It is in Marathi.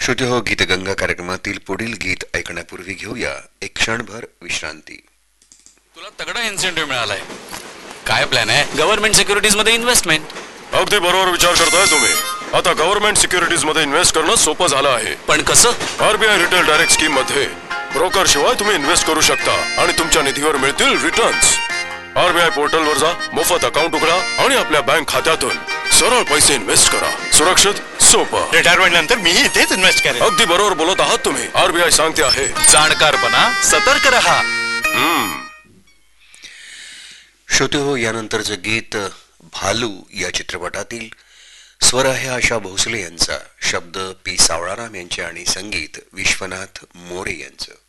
श्रोते हो, गीतगंगा कार्यक्रमातील पुढील गीत ऐकण्यापूर्वी घेऊया एक क्षणभर विश्रांती. तुला तगडा इन्सेंटिव्ह मिळालाय. काय प्लॅन आहे? गव्हर्नमेंट सिक्युरिटीज मध्ये इन्व्हेस्टमेंट. अगदी बरोबर विचार करताय तुम्ही. आता गव्हर्नमेंट सिक्युरिटीज मध्ये इन्व्हेस्ट करणं सोपं झालं आहे. पण कसं? आरबीआय रिटेल डायरेक्ट स्कीम मध्ये ब्रोकर शिवाय तुम्ही इन्व्हेस्ट करू शकता आणि तुमच्या निधीवर मिळतील रिटर्न्स. आरबीआय पोर्टल वर जा, मोफत अकाउंट उघडा आणि आपल्या बँक खात्यातून सरळ पैसे इन्व्हेस्ट करा. सुरक्षित, सोपं. रिटायरमेंट नंतर मी इथेच इन्व्हेस्ट करेन. अगदी बरोबर बोलत आहात तुम्ही. आरबीआय सांगते आहे, जाणकार बना, सतर्क रहा. श्रोते हो, यानंतरचं गीत भालू या चित्रपटातील. स्वर आहे आशा भोसले यांचा, शब्द पी सावळाराम यांचे आणि संगीत विश्वनाथ मोरे यांचं.